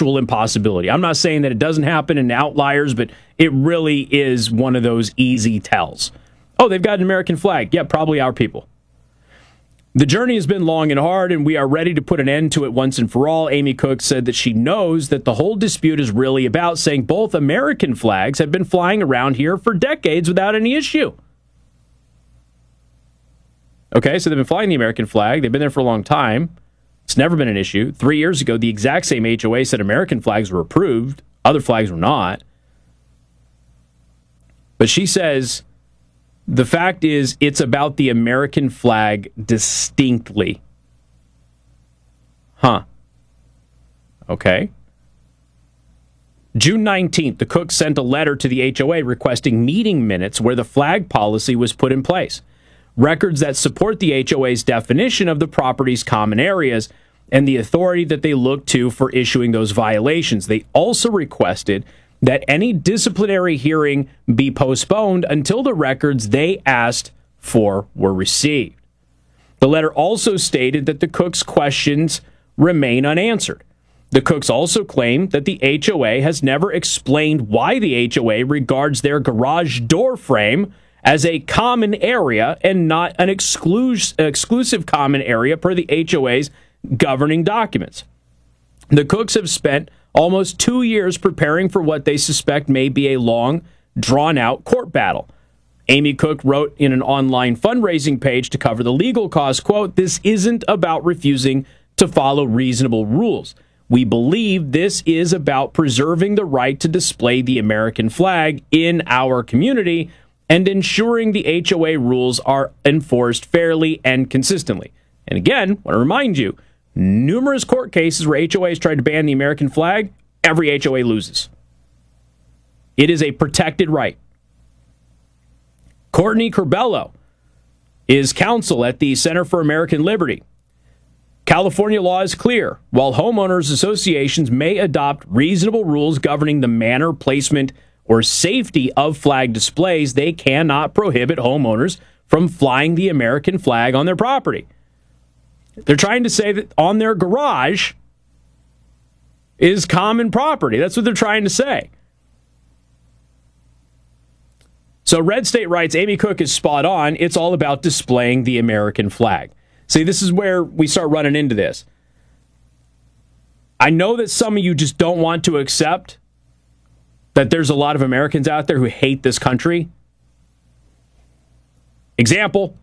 actual impossibility. I'm not saying that it doesn't happen in outliers, but it really is one of those easy tells. Oh, they've got an American flag. Yeah, probably our people. The journey has been long and hard, and we are ready to put an end to it once and for all. Amy Cook said that she knows that the whole dispute is really about, saying both American flags have been flying around here for decades without any issue. Okay, so they've been flying the American flag. They've been there for a long time. It's never been an issue. 3 years ago, the exact same HOA said American flags were approved. Other flags were not. But she says the fact is it's about the American flag distinctly. Huh. Okay. June 19th, the Cooks sent a letter to the HOA requesting meeting minutes where the flag policy was put in place. Records that support the HOA's definition of the property's common areas and the authority that they look to for issuing those violations. They also requested that any disciplinary hearing be postponed until the records they asked for were received. The letter also stated that the Cooks' questions remain unanswered. The Cooks also claim that the HOA has never explained why the HOA regards their garage door frame as a common area and not an exclusive common area per the HOA's governing documents. The Cooks have spent almost 2 years preparing for what they suspect may be a long, drawn-out court battle. Amy Cook wrote in an online fundraising page to cover the legal costs, quote, "This isn't about refusing to follow reasonable rules. We believe this is about preserving the right to display the American flag in our community and ensuring the HOA rules are enforced fairly and consistently." And again, I want to remind you, numerous court cases where HOAs tried to ban the American flag, every HOA loses. It is a protected right. Courtney Corbello is counsel at the Center for American Liberty. California law is clear. While homeowners associations may adopt reasonable rules governing the manner, placement, or safety of flag displays, they cannot prohibit homeowners from flying the American flag on their property. They're trying to say that on their garage is common property. That's what they're trying to say. So Red State writes, Amy Cook is spot on. It's all about displaying the American flag. See, this is where we start running into this. I know that some of you just don't want to accept that there's a lot of Americans out there who hate this country. Example.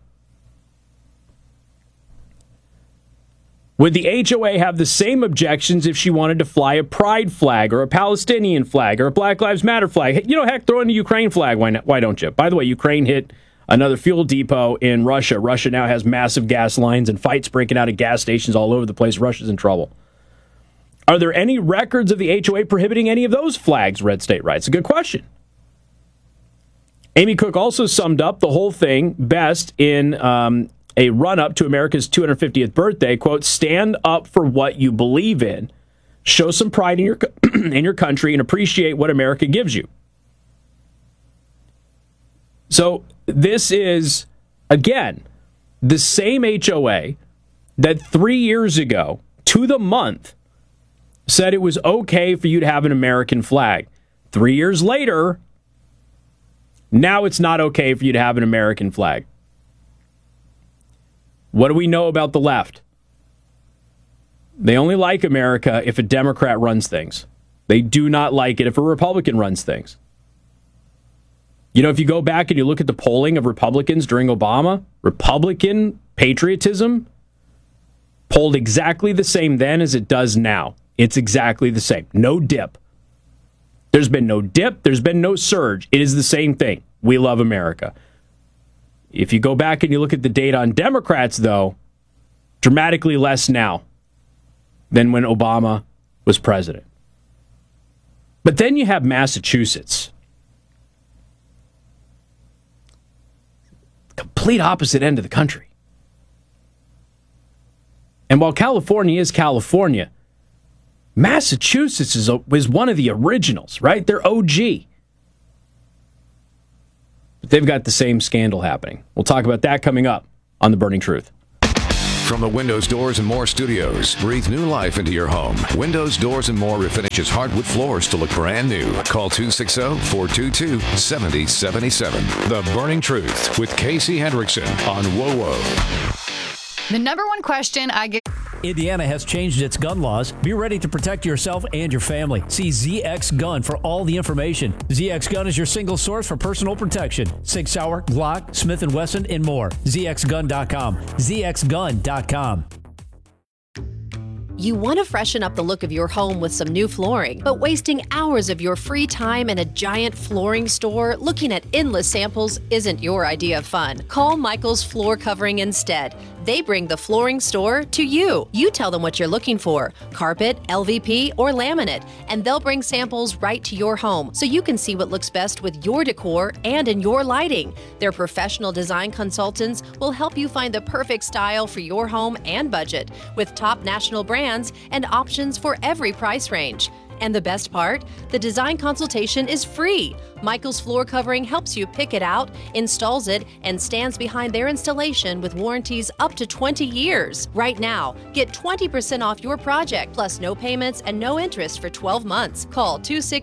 Would the HOA have the same objections if she wanted to fly a pride flag or a Palestinian flag or a Black Lives Matter flag? You know, heck, throw in a Ukraine flag. Why don't you? By the way, Ukraine hit another fuel depot in Russia. Russia now has massive gas lines and fights breaking out at gas stations all over the place. Russia's in trouble. Are there any records of the HOA prohibiting any of those flags? Red State writes. A good question. Amy Cook also summed up the whole thing best in a run-up to America's 250th birthday, quote, "Stand up for what you believe in, show some pride in your in your country, and appreciate what America gives you." So this is, again, the same HOA that 3 years ago, to the month, said it was okay for you to have an American flag. 3 years later, now it's not okay for you to have an American flag. What do we know about the left? They only like America if a Democrat runs things. They do not like it if a Republican runs things. You know, if you go back and you look at the polling of Republicans during Obama, Republican patriotism polled exactly the same then as it does now. It's exactly the same. No dip. There's been no dip. There's been no surge. It is the same thing. We love America. If you go back and you look at the data on Democrats, though, dramatically less now than when Obama was president. But then you have Massachusetts. Complete opposite end of the country. And while California is California, Massachusetts is one of the originals, right? They're OG. But they've got the same scandal happening. We'll talk about that coming up on The Burning Truth. From the Windows, Doors, and More studios, breathe new life into your home. Windows, Doors, and More refinishes hardwood floors to look brand new. Call 260-422-7077. The Burning Truth with Casey Hendrickson on WOWO. The number one question I get. Indiana has changed its gun laws. Be ready to protect yourself and your family. See ZX Gun for all the information. ZX Gun is your single source for personal protection. Sig Sauer, Glock, Smith & Wesson, and more. ZXGun.com. ZXGun.com. You want to freshen up the look of your home with some new flooring, but wasting hours of your free time in a giant flooring store looking at endless samples isn't your idea of fun. Call Michael's Floor Covering instead. They bring the flooring store to you. You tell them what you're looking for, carpet, LVP, or laminate, and they'll bring samples right to your home so you can see what looks best with your decor and in your lighting. Their professional design consultants will help you find the perfect style for your home and budget with top national brands and options for every price range. And the best part? The design consultation is free. Michael's Floor Covering helps you pick it out, installs it, and stands behind their installation with warranties up to 20 years. Right now, get 20% off your project, plus no payments and no interest for 12 months. Call 260